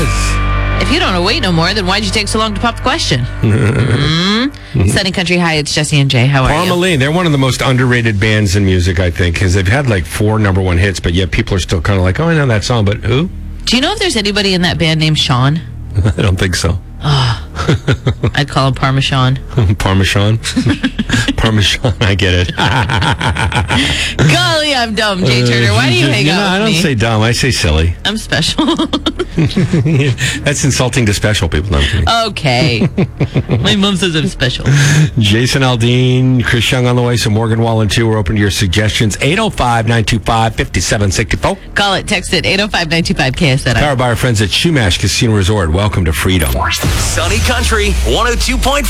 If you don't want to wait no more, then why'd you take so long to pop the question? Sunny Country, hi, it's Jesse and Jay. How are you? Parmalee, they're one of the most underrated bands in music, I think, because they've had like 4 number 1 hits, but yet people are still kind of like, oh, I know that song, but who? Do you know if there's anybody in that band named Sean? I don't think so. I'd call him Parmesan. Parmesan? Parmesan, I get it. Golly, I'm dumb, Jay Turner. Why do you hang out with I don't me? say dumb, I say silly. I'm special. That's insulting to special people. No, Okay. My mom says I'm special. Jason Aldean, Chris Young on the way, so Morgan Wallen too. We're open to your suggestions. 805-925-5764. Call it, text it, 805-925-KSNI. Powered by our friends at Shumash Casino Resort. Welcome to freedom. Sunny Country 102.5.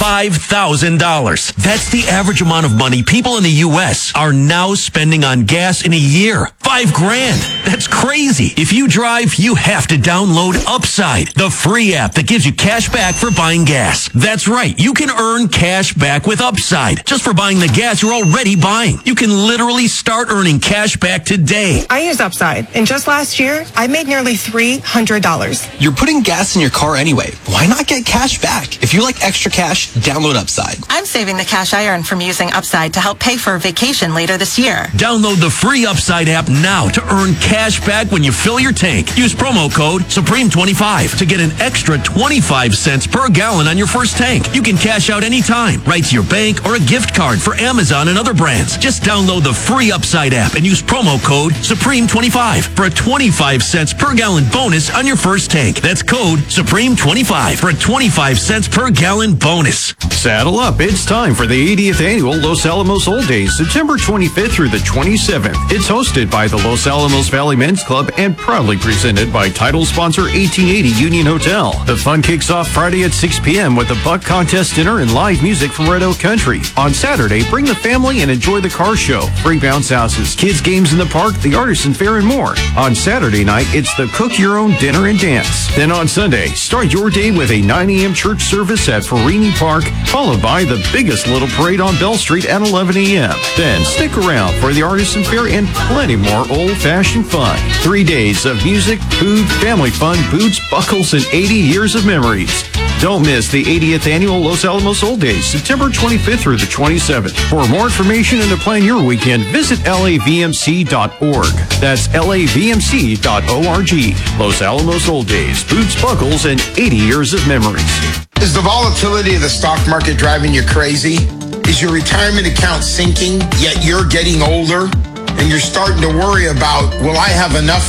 $5,000. That's the average amount of money people in the U.S. are now spending on gas in a year. $5,000. That's crazy. If you drive, you have to download Upside, the free app that gives you cash back for buying gas. That's right. You can earn cash back with Upside just for buying the gas you're already buying. You can literally start earning cash back today. I use Upside, and just last year, I made nearly $300. You're putting gas in your car anyway. Why not get cash back? If you like extra cash, download Upside. I'm saving the cash I earn from using Upside to help pay for a vacation later this year. Download the free Upside app now to earn cash back when you fill your tank. Use promo code Supreme25 to get an extra 25 cents per gallon on your first tank. You can cash out anytime, right to your bank or a gift card for Amazon and other brands. Just download the free Upside app and use promo code Supreme25 for a 25 cents per gallon bonus on your first tank. That's code Supreme25 for a 25 cents per gallon bonus. Saddle up. It's time for the 80th annual Los Alamos Old Days, September 25th through the 27th. It's hosted by the Los Alamos Valley Men's Club and proudly presented by title sponsor 1880 Union Hotel. The fun kicks off Friday at 6 p.m. with a buck contest dinner and live music from Red Oak Country. On Saturday, bring the family and enjoy the car show, free bounce houses, kids games in the park, the artisan fair, and more. On Saturday night, it's the cook your own dinner and dance. Then on Sunday, start your day with a 9 a.m. church service at Farini Park, followed by the biggest little parade on Bell Street at 11 a.m. Then stick around for the artisan fair and plenty more old-fashioned fun. 3 days of music, food, family fun, boots, buckles, and 80 years of memories. Don't miss the 80th annual Los Alamos Old Days, September 25th through the 27th. For more information and to plan your weekend, visit lavmc.org. That's lavmc.org. Los Alamos Old Days, boots, buckles, and 80 years of memories. Is the volatility of the stock market driving you crazy? Is your retirement account sinking, yet you're getting older? And you're starting to worry about, will I have enough